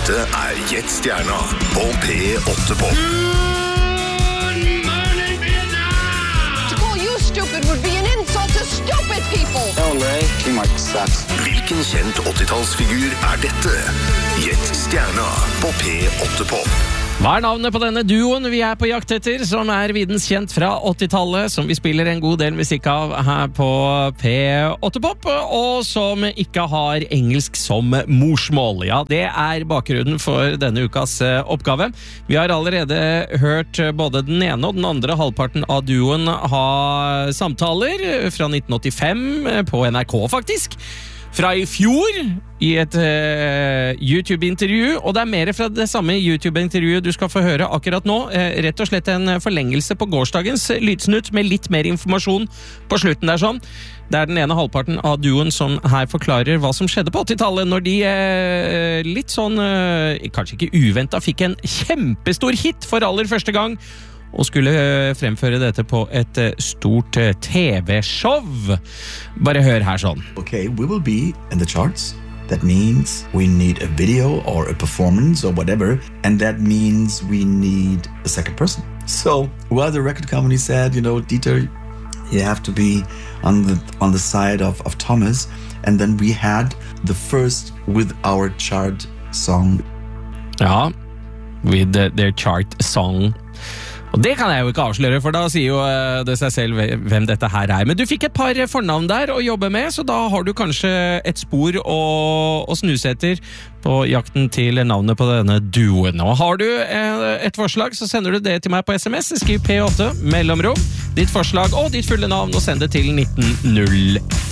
Dette Gjett Stjerna på P8 Pop. To call you stupid would be an insult to stupid people. No, Ray, teamwork sucks. Hvilken kjent 80-tallsfigur dette? Gjett Stjerna på P8 Pop. Hva navnet på denne duoen vi på jakt etter, som videns kjent fra 80-tallet, som vi spiller en god del musikk av her på P8 Pop, og som ikke har engelsk som morsmål? Ja, det bakgrunnen for denne ukas oppgave. Vi har allerede hørt både den ene og den andre halvparten av duoen ha samtaler fra 1985 på NRK faktisk. Fra i fjor i et YouTube-intervju, og det mer fra det samme YouTube-intervjuet du skal få høre akkurat nå. Rett og slett en forlengelse på gårsdagens lydsnutt med litt mer informasjon på slutten der sånn. Det den ene halvparten av duoen som her forklarer hva som skjedde på 80-tallet, når de litt sånn, kanskje ikke uventet, fikk en kjempestor hit for aller første gang, og skulle fremføre dette på et stort TV-show. Bare hør her sånn. Okay, we will be in the charts. That means we need a video or a performance or whatever, and that means we need a second person. So, well, the record company said, you know, Dieter, you have to be on the side of Thomas, and then we had the first with our chart song. Ja, with their chart song. Og det kan jeg jo ikke avsløre, for da sier jo det seg selv hvem dette her Men du fikk et par fornavn der å jobbe med, så da har du kanskje et spor å snuse etter på jakten til navnet på denne duoen. Og har du et forslag, så sender du det til meg på SMS. Skriv P8, mellomrom, ditt forslag og ditt fulle navn, og send det til 1905.